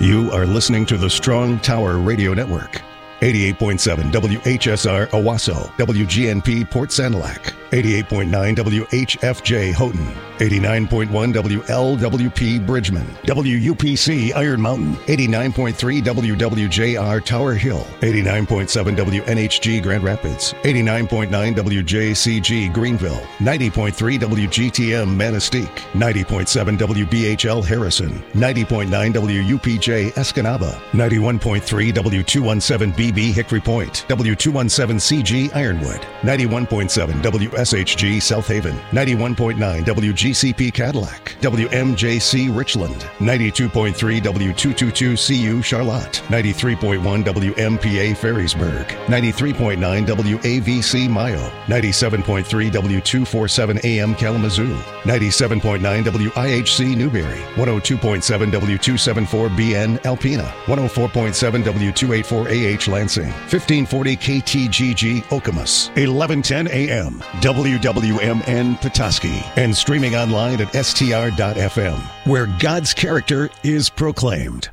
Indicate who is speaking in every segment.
Speaker 1: You are listening to the Strong Tower Radio Network. 88.7 WHSR Owasso, WGNP Port Sanilac, 88.9 WHFJ Houghton, 89.1 WLWP Bridgman, WUPC Iron Mountain, 89.3 WWJR Tower Hill, 89.7 WNHG Grand Rapids, 89.9 WJCG Greenville, 90.3 WGTM Manistee, 90.7 WBHL Harrison, 90.9 WUPJ Escanaba, 91.3 W217B Hickory Point, W217CG Ironwood, 91.7 WSHG South Haven, 91.9 WGCP Cadillac, WMJC Richland, 92.3 W222CU Charlotte, 93.1 WMPA Ferrysburg, 93.9 WAVC Mayo, 97.3 W247 AM Kalamazoo, 97.9 WIHC Newberry, 102.7 W274BN Alpena, 104.7 W284AH Lansing, 1540 KTGG Okemos, 1110 AM, WWMN Petoskey, and streaming online at str.fm, where God's character is proclaimed.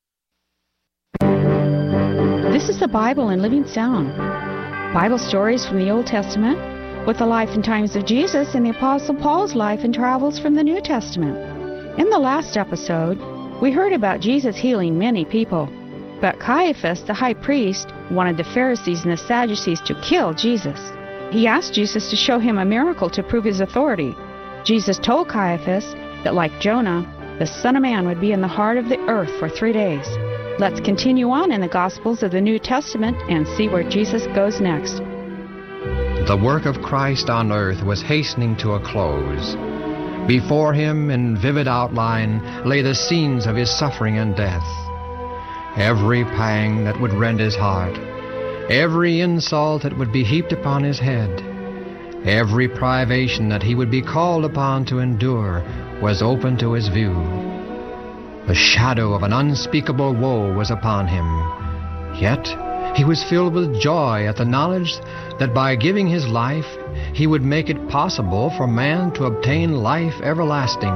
Speaker 2: This is the Bible in Living Sound. Bible stories from the Old Testament with the life and times of Jesus and the Apostle Paul's life and travels from the New Testament. In the last episode, we heard about Jesus healing many people. But Caiaphas, the high priest, wanted the Pharisees and the Sadducees to kill Jesus. He asked Jesus to show him a miracle to prove his authority. Jesus told Caiaphas that, like Jonah, the Son of Man would be in the heart of the earth for 3 days. Let's continue on in the Gospels of the New Testament and see where Jesus goes next.
Speaker 3: The work of Christ on earth was hastening to a close. Before him, in vivid outline, lay the scenes of his suffering and death. Every pang that would rend his heart, every insult that would be heaped upon his head, every privation that he would be called upon to endure was open to his view. The shadow of an unspeakable woe was upon him, yet he was filled with joy at the knowledge that by giving his life, he would make it possible for man to obtain life everlasting.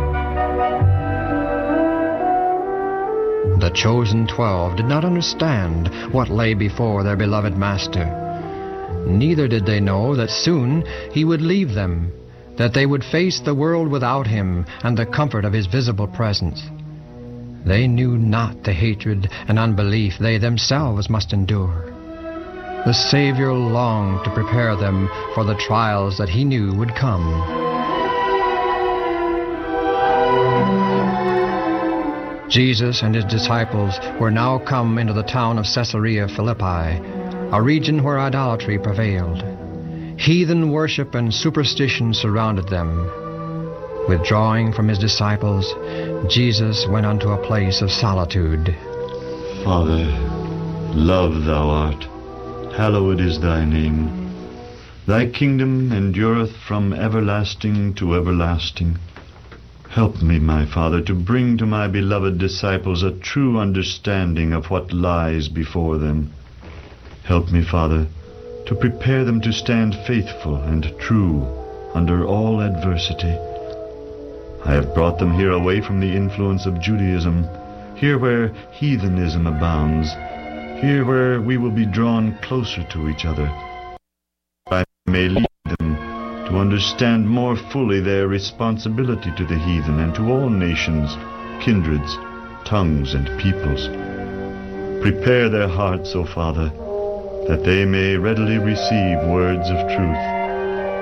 Speaker 3: The chosen 12 did not understand what lay before their beloved Master. Neither did they know that soon he would leave them, that they would face the world without him and the comfort of his visible presence. They knew not the hatred and unbelief they themselves must endure. The Savior longed to prepare them for the trials that he knew would come. Jesus and his disciples were now come into the town of Caesarea Philippi, a region where idolatry prevailed. Heathen worship and superstition surrounded them. Withdrawing from his disciples, Jesus went unto a place of solitude.
Speaker 4: Father, loved thou art, hallowed is thy name. Thy kingdom endureth from everlasting to everlasting. Help me, my Father, to bring to my beloved disciples a true understanding of what lies before them. Help me, Father, to prepare them to stand faithful and true under all adversity. I have brought them here away from the influence of Judaism, here where heathenism abounds, here where we will be drawn closer to each other. I may lead them to understand more fully their responsibility to the heathen and to all nations, kindreds, tongues, and peoples. Prepare their hearts, O Father, that they may readily receive words of truth,